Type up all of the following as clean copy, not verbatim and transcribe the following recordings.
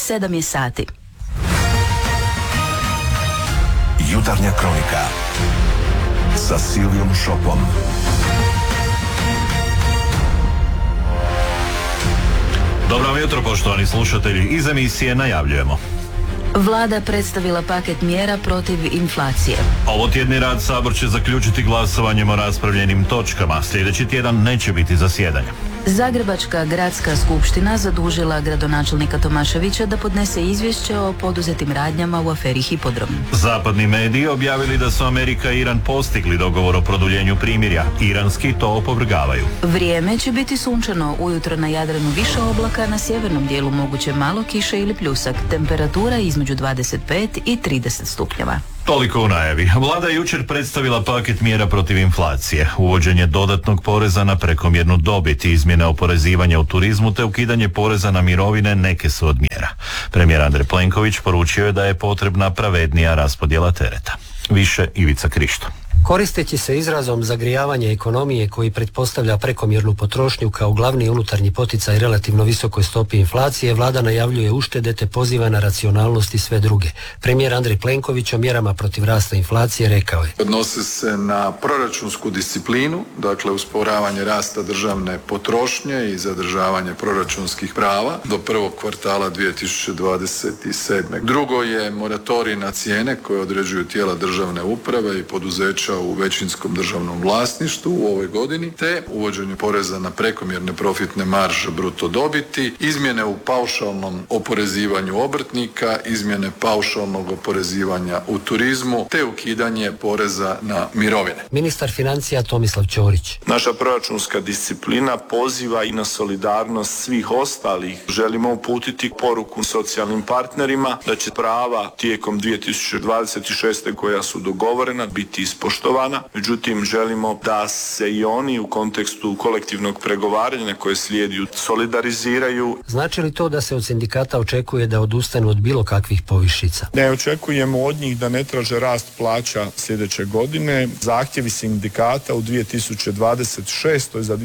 7 je sati. Jutarnja kronika sa Silvijom Šopom. Dobro vam jutro, poštovani slušatelji. Iz emisije najavljujemo. Vlada predstavila paket mjera protiv inflacije. Ovotjedni rad Sabor će zaključiti glasovanjem o raspravljenim točkama. Sljedeći tjedan neće biti zasjedanja. Zagrebačka gradska skupština zadužila gradonačelnika Tomaševića da podnese izvješće o poduzetim radnjama u aferi Hipodrom. Zapadni mediji objavili da su Amerika i Iran postigli dogovor o produljenju primirja. Iranski to opovrgavaju. Vrijeme će biti sunčano, ujutro na Jadranu više oblaka, na sjevernom dijelu moguće malo kiše ili pljusak. Temperatura između 25 i 30 stupnjeva. Toliko u najavi. Vlada je jučer predstavila paket mjera protiv inflacije. Uvođenje dodatnog poreza na prekomjernu dobit, izmjene oporezivanja u turizmu te ukidanje poreza na mirovine neke su od mjera. Premijer Andrej Plenković poručio je da je potrebna pravednija raspodjela tereta. Više Ivica Krišto. Koristeći se izrazom zagrijavanje ekonomije koji pretpostavlja prekomjernu potrošnju kao glavni unutarnji poticaj relativno visokoj stopi inflacije, vlada najavljuje uštede te poziva na racionalnost i sve druge. Premijer Andrej Plenković o mjerama protiv rasta inflacije rekao je: odnose se na proračunsku disciplinu, dakle usporavanje rasta državne potrošnje i zadržavanje proračunskih prava do prvog kvartala 2027. Drugo je moratorij na cijene koje određuju tijela državne uprave i poduzeća u većinskom državnom vlasništvu u ovoj godini, te uvođenje poreza na prekomjerne profitne marže bruto dobiti, izmjene u paušalnom oporezivanju obrtnika, izmjene paušalnog oporezivanja u turizmu, te ukidanje poreza na mirovine. Ministar financija Tomislav Ćorić. Naša proračunska disciplina poziva i na solidarnost svih ostalih. Želimo uputiti poruku socijalnim partnerima da će prava tijekom 2026. koja su dogovorena biti ispoštovana. Međutim, želimo da se i oni u kontekstu kolektivnog pregovaranja koje slijedi solidariziraju. Znači li to da se od sindikata očekuje da odustanu od bilo kakvih povišica? Ne očekujemo od njih da ne traže rast plaća sljedeće godine. Zahtjevi sindikata u 2026. za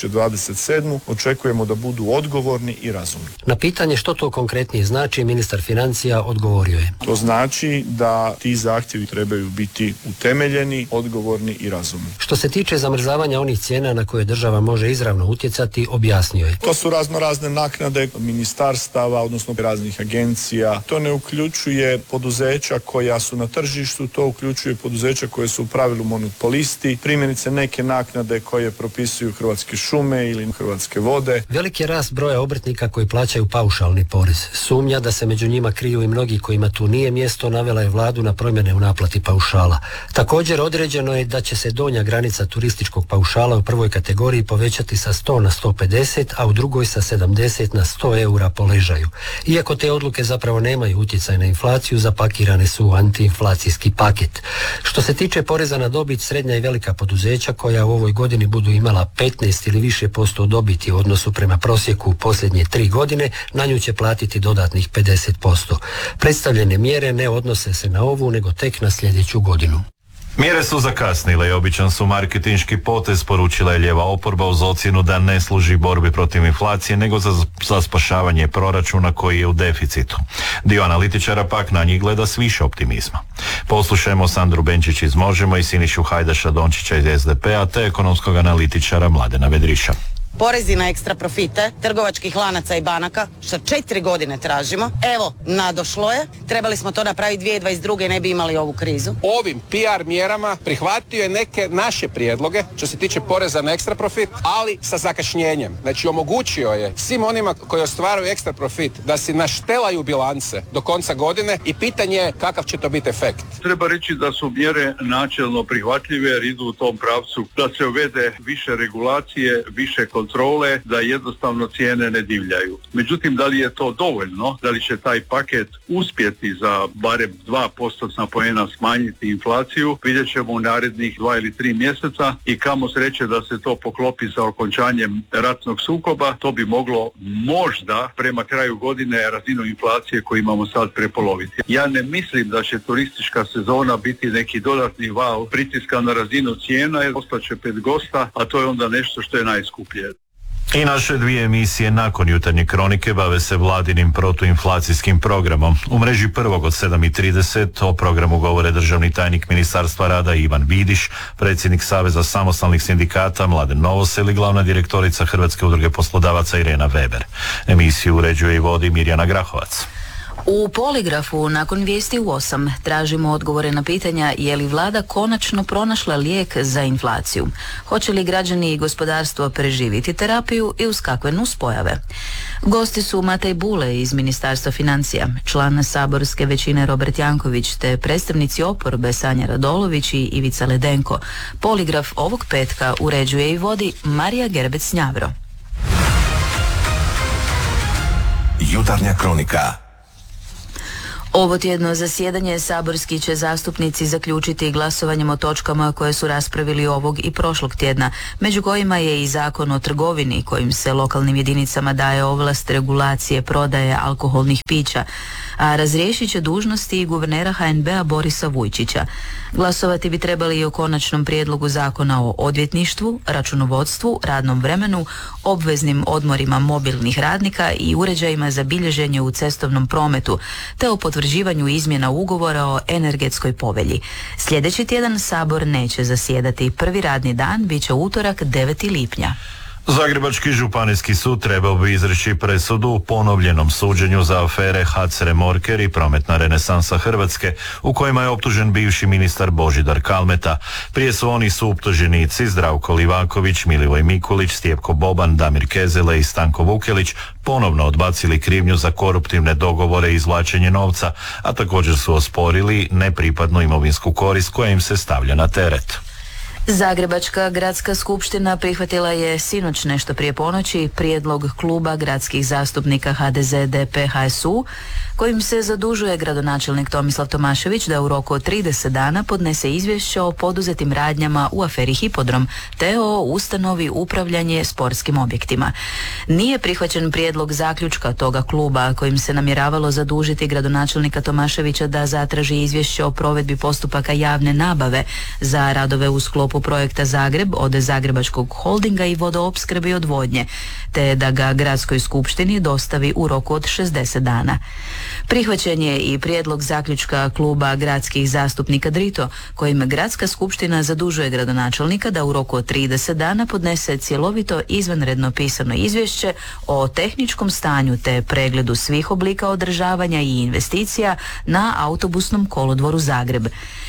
2027. očekujemo da budu odgovorni i razumni. Na pitanje što to konkretnije znači, ministar financija odgovorio je: to znači da ti zahtjevi trebaju biti utemeljeni, odgovorni i razumni. Što se tiče zamrzavanja onih cijena na koje država može izravno utjecati, objasnio je: to su razne naknade ministarstava, odnosno raznih agencija. To ne uključuje poduzeća koja su na tržištu, to uključuje poduzeća koje su u pravilu monopolisti, primjerice neke naknade koje propisuju Hrvatske šume ili Hrvatske vode. Veliki je rast broja obrtnika koji plaćaju paušalni porez. Sumnja da se među njima kriju i mnogi kojima tu nije mjesto navela je vladu na promjene u naplati paušala. Također određeno je da će se donja granica turističkog paušala u prvoj kategoriji povećati sa 100 na 150, a u drugoj sa 70 na 100 eura po ležaju. Iako te odluke zapravo nemaju utjecaj na inflaciju, zapakirane su u antiinflacijski paket. Što se tiče poreza na dobit, srednja i velika poduzeća koja u ovoj godini budu imala 15 ili više posto dobiti u odnosu prema prosjeku u posljednje 3 godine, na nju će platiti dodatnih 50%. Predstavljene mjere ne odnose se na ovu, nego tek na sljedeću godinu. Mjere su zakasnile i običan su marketinški potez, poručila je lijeva oporba uz ocjenu da ne služi borbi protiv inflacije, nego za spašavanje proračuna koji je u deficitu. Dio analitičara pak na njih gleda s više optimizma. Poslušajmo Sandru Benčić iz Možemo i Sinišu Hajdaša Dončića iz SDP-a te ekonomskog analitičara Mladena Vedriša. Porezi na ekstra profite trgovačkih lanaca i banaka, što 4 godine tražimo. Evo, nadošlo je. Trebali smo to napraviti 2022. i ne bi imali ovu krizu. Ovim PR mjerama prihvatio je neke naše prijedloge što se tiče poreza na ekstra profit, ali sa zakašnjenjem. Znači, omogućio je svim onima koji ostvaruju ekstra profit da si naštelaju bilance do konca godine i pitanje je kakav će to biti efekt. Treba reći da su mjere načelno prihvatljive jer idu u tom pravcu da se uvede više regulacije, više kontrole, da jednostavno cijene ne divljaju. Međutim, da li je to dovoljno? Da li će taj paket uspjeti za barem 2% poena smanjiti inflaciju? Vidjet ćemo u narednih 2 ili 3 mjeseca i kamo sreće da se to poklopi sa okončanjem ratnog sukoba. To bi moglo možda prema kraju godine razinu inflacije koju imamo sad prepoloviti. Ja ne mislim da će turistička sezona biti neki dodatni val pritiska na razinu cijena jer ostaće 5 gosta, a to je onda nešto što je najskuplje. I naše dvije emisije nakon jutarnje kronike bave se vladinim protuinflacijskim programom. U mreži prvog od 7:30 o programu govore državni tajnik Ministarstva rada Ivan Vidiš, predsjednik Saveza samostalnih sindikata Mladen Novosel i glavna direktorica Hrvatske udruge poslodavaca Irena Weber. Emisiju uređuje i vodi Mirjana Grahovac. U Poligrafu nakon vijesti u 8 tražimo odgovore na pitanja je li vlada konačno pronašla lijek za inflaciju. Hoće li građani i gospodarstvo preživjeti terapiju i uz kakve nuspojave? Gosti su Matej Bule iz Ministarstva financija, član saborske većine Robert Janković te predstavnici oporbe Sanja Radolović i Ivica Ledenko. Poligraf ovog petka uređuje i vodi Marija Gerbec-Njavro. Jutarnja kronika. Ovo tjedno zasjedanje saborski će zastupnici zaključiti glasovanjem o točkama koje su raspravili ovog i prošlog tjedna, među kojima je i Zakon o trgovini kojim se lokalnim jedinicama daje ovlast regulacije prodaje alkoholnih pića, a razriješit će dužnosti i guvernera HNB-a Borisa Vujčića. Glasovati bi trebali i o konačnom prijedlogu Zakona o odvjetništvu, računovodstvu, radnom vremenu, obveznim odmorima mobilnih radnika i uređajima za bilježenje u cestovnom prometu, te o potvrđivanju izmjena ugovora o energetskoj povelji. Sljedeći tjedan Sabor neće zasjedati. Prvi radni dan bit će utorak 9. lipnja. Zagrebački županijski sud trebao bi izreći presudu u ponovljenom suđenju za afere HAC Remorker i Prometna renesansa Hrvatske, u kojima je optužen bivši ministar Božidar Kalmeta. Prije su oni suoptuženici Zdravko Livaković, Milivoj Mikulić, Stjepko Boban, Damir Kezele i Stanko Vukelić ponovno odbacili krivnju za koruptivne dogovore i izvlačenje novca, a također su osporili nepripadnu imovinsku korist koja im se stavlja na teret. Zagrebačka gradska skupština prihvatila je sinoć nešto prije ponoći prijedlog kluba gradskih zastupnika HDZ, DP, HSU kojim se zadužuje gradonačelnik Tomislav Tomašević da u roku od 30 dana podnese izvješće o poduzetim radnjama u aferi Hipodrom te o ustanovi upravljanje sportskim objektima. Nije prihvaćen prijedlog zaključka toga kluba kojim se namjeravalo zadužiti gradonačelnika Tomaševića da zatraži izvješće o provedbi postupaka javne nabave za radove u sklopu projekta Zagreb od Zagrebačkog holdinga i vodoopskrbe i odvodnje, te da ga gradskoj skupštini dostavi u roku od 60 dana. Prihvaćen je i prijedlog zaključka kluba gradskih zastupnika Drito, kojim gradska skupština zadužuje gradonačelnika da u roku od 30 dana podnese cjelovito izvanredno pisano izvješće o tehničkom stanju te pregledu svih oblika održavanja i investicija na autobusnom kolodvoru Zagreb.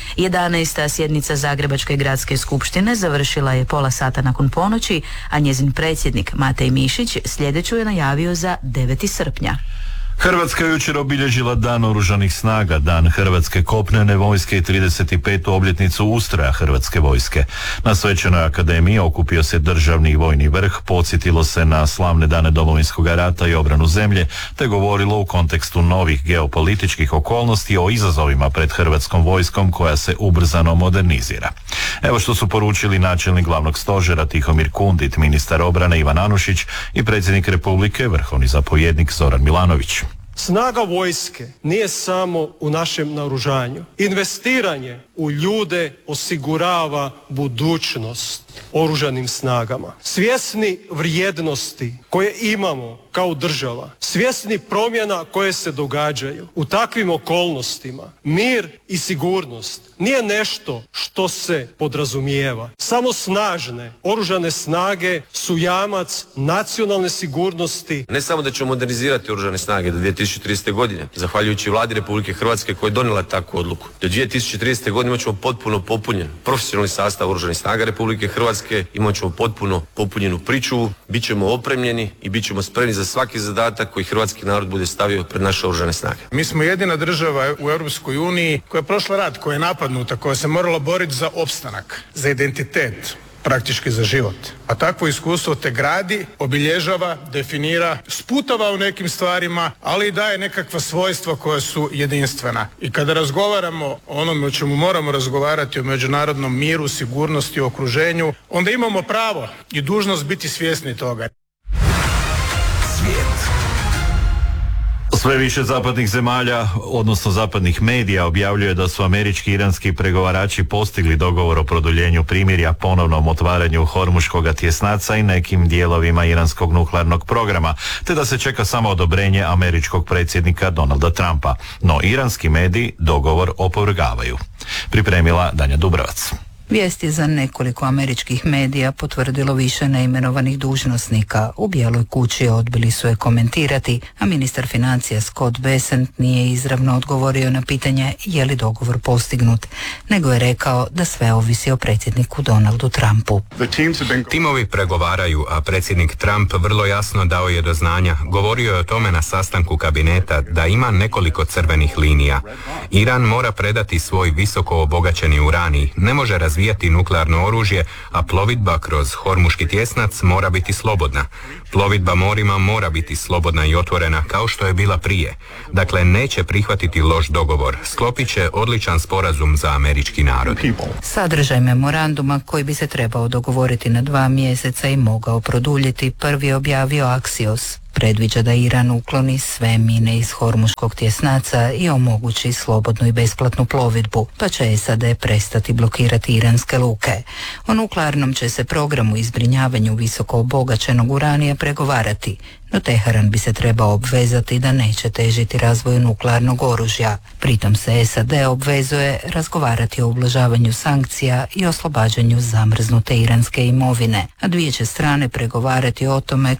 11. sjednica Zagrebačke gradske skupštine završila je pola sata nakon ponoći, a njezin predsjednik Matej Mišić sljedeću je najavio za 9. srpnja. Hrvatska je jučer obilježila Dan oružanih snaga, Dan Hrvatske kopnene vojske i 35. obljetnicu ustroja Hrvatske vojske. Na Svečanoj akademiji okupio se državni i vojni vrh, podsjetilo se na slavne dane Domovinskog rata i obranu zemlje, te govorilo u kontekstu novih geopolitičkih okolnosti o izazovima pred Hrvatskom vojskom koja se ubrzano modernizira. Evo što su poručili načelnik glavnog stožera Tihomir Kundit, ministar obrane Ivan Anušić i predsjednik Republike, vrhovni zapovjednik Zoran Milanović. Snaga vojske nije samo u našem naoružanju. Investiranje u ljude osigurava budućnost oružanim snagama. Svjesni vrijednosti koje imamo kao država, svjesni promjena koje se događaju u takvim okolnostima, mir i sigurnost nije nešto što se podrazumijeva. Samo snažne oružane snage su jamac nacionalne sigurnosti. Ne samo da ćemo modernizirati oružane snage do 2030. godine, zahvaljujući Vladi Republike Hrvatske koja je donijela takvu odluku. Do 2030. godine imat ćemo potpuno popunjen profesionalni sastav oružanih snaga Republike Hrvatske, imat ćemo potpuno popunjenu pričuvu, bit ćemo opremljeni i bit ćemo spremni za svaki zadatak koji hrvatski narod bude stavio pred naše oružane snage. Mi smo jedina država u Europskoj uniji koja je prošla rat, koja je napadnuta, koja se morala boriti za opstanak, za identitet, praktički za život. A takvo iskustvo te gradi, obilježava, definira, sputava u nekim stvarima, ali i daje nekakva svojstva koja su jedinstvena. I kada razgovaramo o onome o čemu moramo razgovarati, o međunarodnom miru, sigurnosti, okruženju, onda imamo pravo i dužnost biti svjesni toga. Sve više zapadnih zemalja, odnosno zapadnih medija, objavljuje da su američki i iranski pregovarači postigli dogovor o produljenju primirja, ponovnom otvaranju Hormuškog tjesnaca i nekim dijelovima iranskog nuklearnog programa, te da se čeka samo odobrenje američkog predsjednika Donalda Trumpa. No iranski mediji dogovor opovrgavaju. Pripremila Danja Dubrovac. Vijest je za nekoliko američkih medija potvrdilo više neimenovanih dužnosnika. U Bijeloj kući odbili su je komentirati, a ministar financija Scott Bessent nije izravno odgovorio na pitanje je li dogovor postignut, nego je rekao da sve ovisi o predsjedniku Donaldu Trumpu. Timovi pregovaraju, a predsjednik Trump vrlo jasno dao je do znanja, govorio je o tome na sastanku kabineta da ima nekoliko crvenih linija. Iran mora predati svoj visoko obogaćeni uranij, ne može razvijati nuklearno oružje, a plovidba kroz Hormuški tjesnac mora biti slobodna. Plovidba morima mora biti slobodna i otvorena kao što je bila prije. Dakle, neće prihvatiti loš dogovor. Sklopit će odličan sporazum za američki narod. Sadržaj memoranduma koji bi se trebao dogovoriti na 2 mjeseca i mogao produljiti, prvi je objavio Axios. Predviđa da Iran ukloni sve mine iz Hormuškog tjesnaca i omogući slobodnu i besplatnu plovidbu, pa će SAD prestati blokirati iranske luke. O nuklearnom će se programu i zbrinjavanju visoko obogaćenog uranija pregovarati, no Teheran bi se trebao obvezati da neće težiti razvoju nuklearnog oružja. Pritom se SAD obvezuje razgovarati o ublažavanju sankcija i oslobađanju zamrznute iranske imovine, a dvije će strane pregovarati o tome